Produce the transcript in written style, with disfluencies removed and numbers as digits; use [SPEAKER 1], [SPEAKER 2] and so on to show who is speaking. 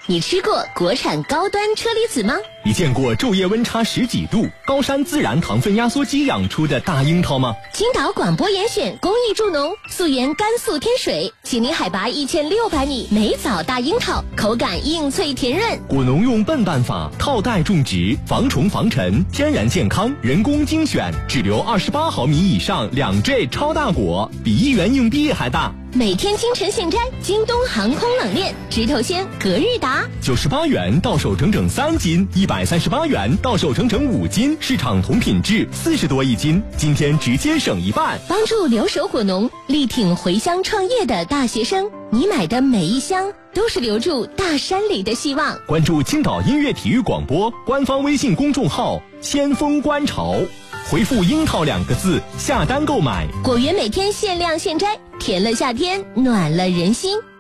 [SPEAKER 1] 你吃过国产高端车厘子吗？
[SPEAKER 2] 你见过昼夜温差10几度、高山自然糖分压缩机养出的大樱桃吗？
[SPEAKER 1] 青岛广播严选公益助农，溯源甘肃天水，请您海拔1600米，美枣大樱桃，口感硬脆甜润。
[SPEAKER 2] 果农用笨办法套袋种植，防虫防尘，天然健康，人工精选，只留28毫米以上2坠超大果，比1元硬币还大。
[SPEAKER 1] 每天清晨现摘，京东航空冷链，直头鲜，隔日达
[SPEAKER 2] ，98元到手整整3斤，138元到手整整5斤，市场同品质40多一斤，今天直接省一半，
[SPEAKER 1] 帮助留守果农，力挺回乡创业的大学生。你买的每一箱都是留住大山里的希望。
[SPEAKER 2] 关注青岛音乐体育广播官方微信公众号先锋观潮，回复樱桃2个字下单购买。
[SPEAKER 1] 果园每天限量现摘，甜了夏天，暖了人心。